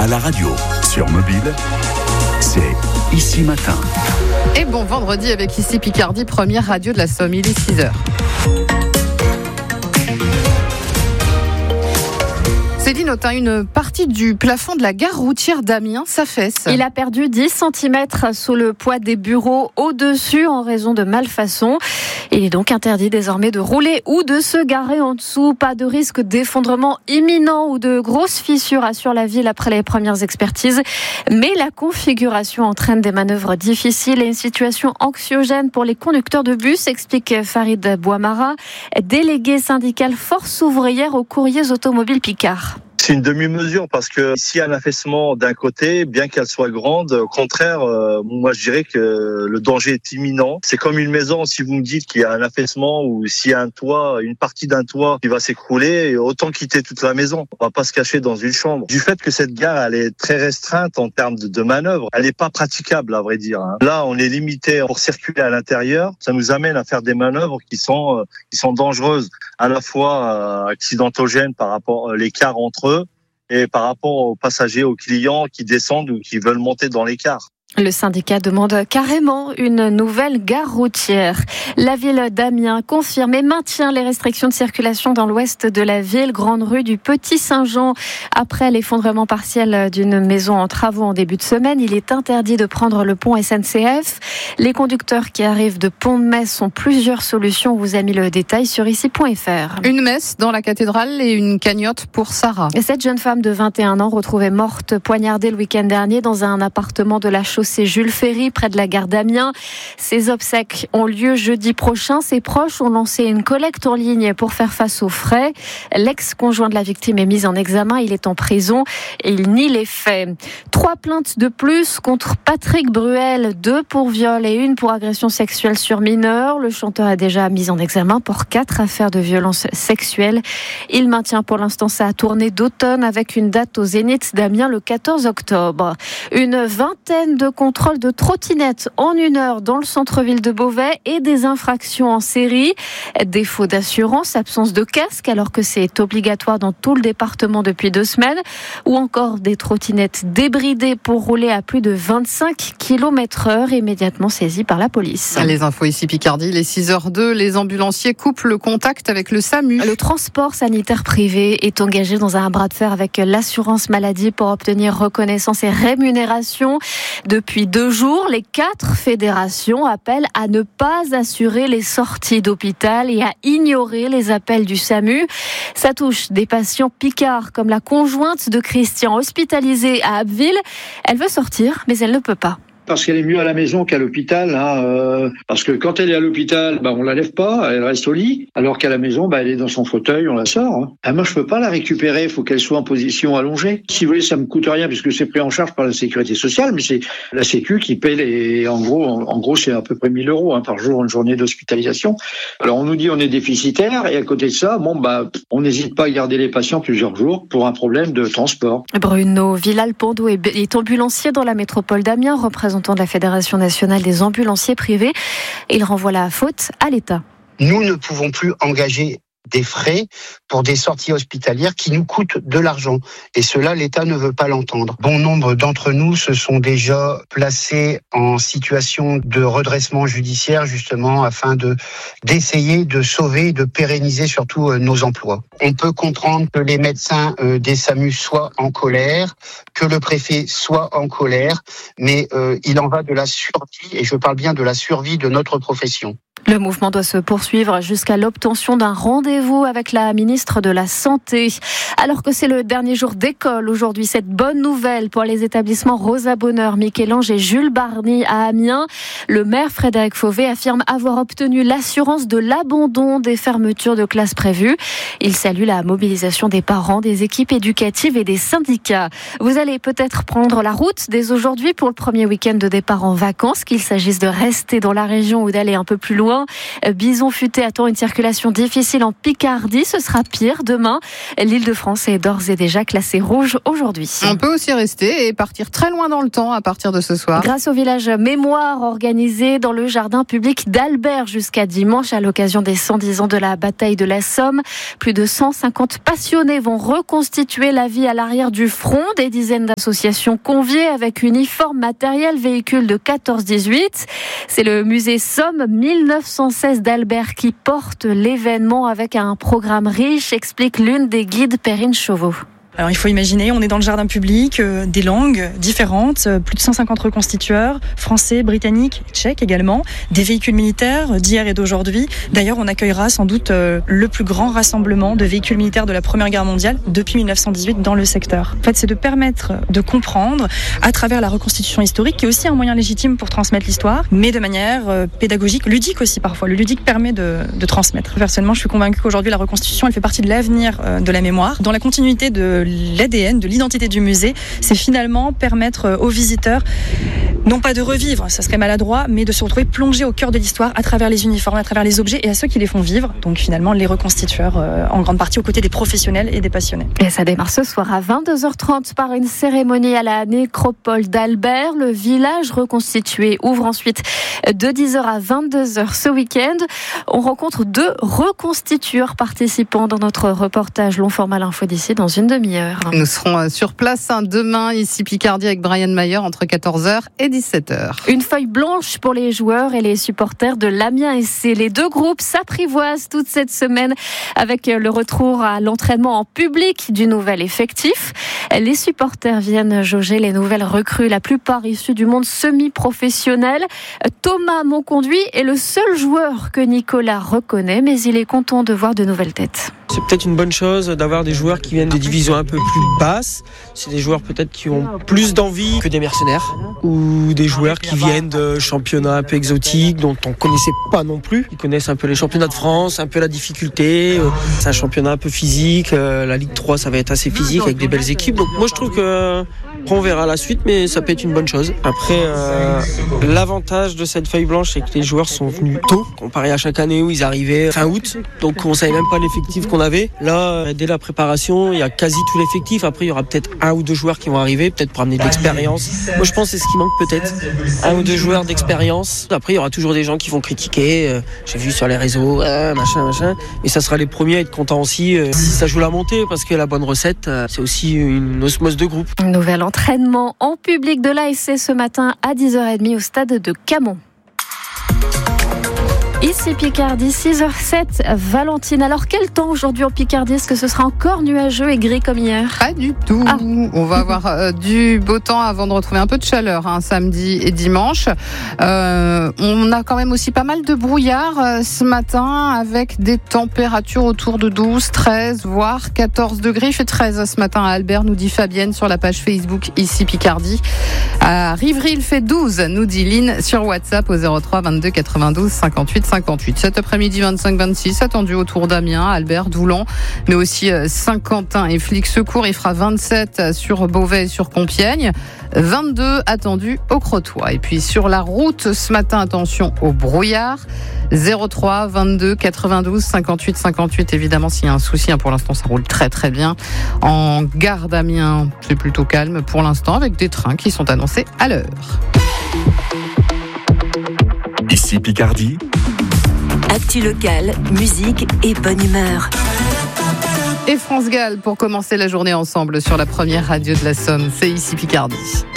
À la radio, sur mobile, c'est Ici Matin. Et bon vendredi avec Ici Picardie, première radio de la Somme, il est 6h. Céline Autain, une partie du plafond de la gare routière d'Amiens s'affaisse. Il a perdu 10 cm sous le poids des bureaux au-dessus en raison de malfaçons. Il est donc interdit désormais de rouler ou de se garer en dessous. Pas de risque d'effondrement imminent ou de grosses fissures, assure la ville après les premières expertises. Mais la configuration entraîne des manœuvres difficiles et une situation anxiogène pour les conducteurs de bus, explique Farid Bouamara, délégué syndical Force ouvrière aux courriers automobiles Picard. C'est une demi-mesure parce que s'il y a un affaissement d'un côté, bien qu'elle soit grande, au contraire, moi je dirais que le danger est imminent. C'est comme une maison, si vous me dites qu'il y a un affaissement ou s'il y a un toit, une partie d'un toit qui va s'écrouler, autant quitter toute la maison. On va pas se cacher dans une chambre. Du fait que cette gare, elle est très restreinte en termes de manœuvre, elle n'est pas praticable à vrai dire. Là, on est limité pour circuler à l'intérieur. Ça nous amène à faire des manœuvres qui sont dangereuses, à la fois accidentogènes par rapport à l'écart entre eux, et par rapport aux passagers, aux clients qui descendent ou qui veulent monter dans les cars. Le syndicat demande carrément une nouvelle gare routière. La ville d'Amiens confirme et maintient les restrictions de circulation dans l'ouest de la ville, grande rue du Petit-Saint-Jean. Après l'effondrement partiel d'une maison en travaux en début de semaine, il est interdit de prendre le pont SNCF. Les conducteurs qui arrivent de Pont-de-Metz ont plusieurs solutions. On vous a mis le détail sur ici.fr. Une messe dans la cathédrale et une cagnotte pour Sarah. Cette jeune femme de 21 ans retrouvée morte, poignardée le week-end dernier dans un appartement de la chaussée Jules Ferry, près de la gare d'Amiens. Ses obsèques ont lieu jeudi prochain. Ses proches ont lancé une collecte en ligne pour faire face aux frais. L'ex-conjoint de la victime est mis en examen. Il est en prison et il nie les faits. 3 plaintes de plus contre Patrick Bruel, 2 pour viol et 1 pour agression sexuelle sur mineur. Le chanteur est déjà mis en examen pour 4 affaires de violence sexuelle. Il maintient pour l'instant sa tournée d'automne avec une date au Zénith d'Amiens le 14 octobre. Une vingtaine de contrôle de trottinettes en 1 heure dans le centre-ville de Beauvais et des infractions en série. Défaut d'assurance, absence de casque alors que c'est obligatoire dans tout le département depuis 2 semaines, ou encore des trottinettes débridées pour rouler à plus de 25 km/h immédiatement saisies par la police. Les infos ici Picardie, les 6h02, les ambulanciers coupent le contact avec le SAMU. Le transport sanitaire privé est engagé dans un bras de fer avec l'assurance maladie pour obtenir reconnaissance et rémunération. Depuis 2 jours, les 4 fédérations appellent à ne pas assurer les sorties d'hôpital et à ignorer les appels du SAMU. Ça touche des patients picards comme la conjointe de Christian hospitalisé à Abbeville. Elle veut sortir, mais elle ne peut pas. Parce qu'elle est mieux à la maison qu'à l'hôpital. Parce que quand elle est à l'hôpital, on la lève pas, elle reste au lit. Alors qu'à la maison, elle est dans son fauteuil, on la sort. Moi, je peux pas la récupérer, il faut qu'elle soit en position allongée. Si vous voulez, ça me coûte rien puisque c'est pris en charge par la sécurité sociale, mais c'est la Sécu qui paie les. En gros, c'est à peu près 1 000 € par jour, une journée d'hospitalisation. Alors on nous dit on est déficitaire et à côté de ça, on n'hésite pas à garder les patients plusieurs jours pour un problème de transport. Bruno Villalpando est ambulancier dans la métropole d'Amiens, représentant de la Fédération nationale des ambulanciers privés. Il renvoie la faute à l'État. Nous ne pouvons plus engager des frais pour des sorties hospitalières qui nous coûtent de l'argent. Et cela, l'État ne veut pas l'entendre. Bon nombre d'entre nous se sont déjà placés en situation de redressement judiciaire, justement, afin d'essayer de sauver, de pérenniser surtout nos emplois. On peut comprendre que les médecins des SAMU soient en colère, que le préfet soit en colère, mais il en va de la survie, et je parle bien de la survie de notre profession. Le mouvement doit se poursuivre jusqu'à l'obtention d'un rendez-vous avec la ministre de la Santé. Alors que c'est le dernier jour d'école aujourd'hui, cette bonne nouvelle pour les établissements Rosa Bonheur, Michel-Ange et Jules Barny à Amiens. Le maire Frédéric Fauvet affirme avoir obtenu l'assurance de l'abandon des fermetures de classes prévues. Il salue la mobilisation des parents, des équipes éducatives et des syndicats. Vous allez peut-être prendre la route dès aujourd'hui pour le premier week-end de départ en vacances, qu'il s'agisse de rester dans la région ou d'aller un peu plus loin. loin. Bison Futé attend une circulation difficile en Picardie. Ce sera pire demain. L'Île-de-France est d'ores et déjà classée rouge aujourd'hui. On peut aussi rester et partir très loin dans le temps à partir de ce soir. Grâce au village Mémoire organisé dans le jardin public d'Albert jusqu'à dimanche à l'occasion des 110 ans de la bataille de la Somme. Plus de 150 passionnés vont reconstituer la vie à l'arrière du front. Des dizaines d'associations conviées avec uniforme, matériel, véhicules de 14-18. C'est le musée Somme 1916 d'Albert qui porte l'événement avec un programme riche, explique l'une des guides, Perrine Chauveau. Alors il faut imaginer, on est dans le jardin public, des langues différentes, plus de 150 reconstitueurs, français, britanniques, tchèques également, des véhicules militaires d'hier et d'aujourd'hui. D'ailleurs, on accueillera sans doute le plus grand rassemblement de véhicules militaires de la Première Guerre mondiale depuis 1918 dans le secteur. En fait, c'est de permettre de comprendre à travers la reconstitution historique, qui est aussi un moyen légitime pour transmettre l'histoire, mais de manière pédagogique, ludique aussi parfois. Le ludique permet de transmettre. Personnellement, je suis convaincue qu'aujourd'hui, la reconstitution, elle fait partie de l'avenir de la mémoire, dans la continuité de l'ADN, de l'identité du musée. C'est finalement permettre aux visiteurs, non pas de revivre, ça serait maladroit, mais de se retrouver plongé au cœur de l'histoire à travers les uniformes, à travers les objets et à ceux qui les font vivre. Donc finalement, les reconstitueurs en grande partie aux côtés des professionnels et des passionnés. Et ça démarre ce soir à 22h30 par une cérémonie à la nécropole d'Albert. Le village reconstitué ouvre ensuite de 10h à 22h ce week-end. On rencontre 2 reconstitueurs participants dans notre reportage long format l'info d'ici dans une demi-heure. Nous serons sur place demain, ici Picardie, avec Brian Mayer, entre 14h et 17h. Une feuille blanche pour les joueurs et les supporters de l'Amiens SC. Les 2 groupes s'apprivoisent toute cette semaine avec le retour à l'entraînement en public du nouvel effectif. Les supporters viennent jauger les nouvelles recrues, la plupart issues du monde semi-professionnel. Thomas Monconduit est le seul joueur que Nicolas reconnaît, mais il est content de voir de nouvelles têtes. C'est peut-être une bonne chose d'avoir des joueurs qui viennent des divisions un peu plus basses. C'est des joueurs peut-être qui ont plus d'envie que des mercenaires, ou des joueurs qui viennent de championnats un peu exotiques dont on connaissait pas non plus. Ils connaissent un peu les championnats de France, un peu la difficulté. C'est un championnat un peu physique. La Ligue 3, ça va être assez physique avec des belles équipes. Donc moi je trouve que on verra la suite, mais ça peut être une bonne chose. Après, l'avantage de cette feuille blanche, c'est que les joueurs sont venus tôt, comparé à chaque année où ils arrivaient fin août. Donc on savait même pas l'effectif qu'on avait. Là, dès la préparation, il y a quasi tout l'effectif. Après, il y aura peut-être 1 ou 2 joueurs qui vont arriver, peut-être pour amener de l'expérience. Moi, je pense que c'est ce qui manque peut-être. 1 ou 2 joueurs d'expérience. Après, il y aura toujours des gens qui vont critiquer. J'ai vu sur les réseaux, machin. Et ça sera les premiers à être contents aussi si ça joue la montée, parce que la bonne recette, c'est aussi une osmose de groupe. Nouvel entraînement en public de l'ASC ce matin à 10h30 au stade de Camon. Ici Picardie, 6h07, Valentine. Alors quel temps aujourd'hui en Picardie? Est-ce que ce sera encore nuageux et gris comme hier? Pas du tout. On va avoir du beau temps avant de retrouver un peu de chaleur samedi et dimanche. On a quand même aussi pas mal de brouillard ce matin avec des températures autour de 12, 13, voire 14 degrés. Il fait 13 ce matin à Albert, nous dit Fabienne sur la page Facebook ici Picardie. À Rivry, il fait 12, nous dit Lynn sur WhatsApp au 03 22 92 58 58. Cet après-midi, 25-26, attendu autour d'Amiens, Albert, Doulan, mais aussi Saint-Quentin et Flic-Secours. Il fera 27 sur Beauvais et sur Compiègne, 22 attendus au Crotoy. Et puis sur la route, ce matin, attention au brouillard, 03 22 92 58 58. Évidemment, s'il y a un souci, pour l'instant, ça roule très très bien. En gare d'Amiens, c'est plutôt calme pour l'instant, avec des trains qui sont annoncés à l'heure. Ici Picardie. Actu locale, musique et bonne humeur. Et France Gall pour commencer la journée ensemble sur la première radio de la Somme. C'est ici Picardie.